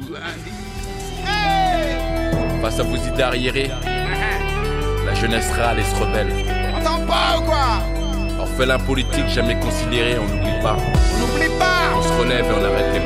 Face à vos idées arriérées, la jeunesse râle et se rebelle. T'entends pas ou quoi? Orphelin politique jamais considéré, on n'oublie pas. On n'oublie pas. On se relève et on arrête les